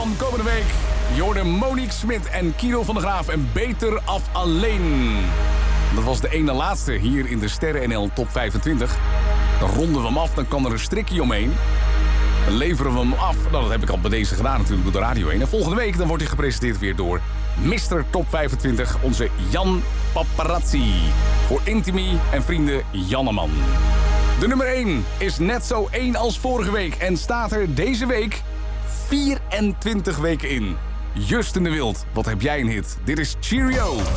van komende week. Je hoorde Monique Smit en Kiro van der Graaf en Beter Af Alleen. Dat was de ene laatste hier in de Sterren NL Top 25. Dan ronden we hem af, dan kan er een strikje omheen. Dan leveren we hem af. Nou, dat heb ik al bij deze gedaan natuurlijk door de radio heen. En volgende week dan wordt hij gepresenteerd weer door Mr. Top 25, onze Jan Paparazzi. Voor Intimi en vrienden Janneman. De nummer 1 is net zo 1 als vorige week en staat er deze week 24 weken in. Justin de Wild, wat heb jij een hit? Dit is Cheerio.